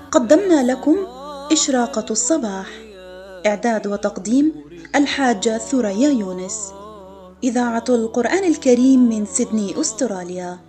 قدمنا لكم إشراقة الصباح. إعداد وتقديم الحاجة ثريا يونس. إذاعة القرآن الكريم من سيدني، أستراليا.